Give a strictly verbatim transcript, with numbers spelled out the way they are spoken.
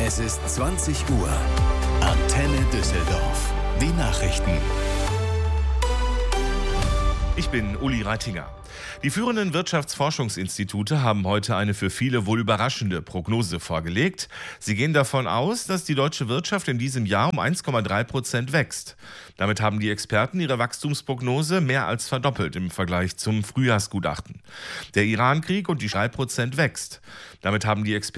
Es ist zwanzig Uhr. Antenne Düsseldorf. Die Nachrichten. Ich bin Uli Reitinger. Die führenden Wirtschaftsforschungsinstitute haben heute eine für viele wohl überraschende Prognose vorgelegt. Sie gehen davon aus, dass die deutsche Wirtschaft in diesem Jahr um eins Komma drei Prozent wächst. Damit haben die Experten ihre Wachstumsprognose mehr als verdoppelt im Vergleich zum Frühjahrsgutachten. Der Iran-Krieg und die drei Prozent wächst. Damit haben die Experten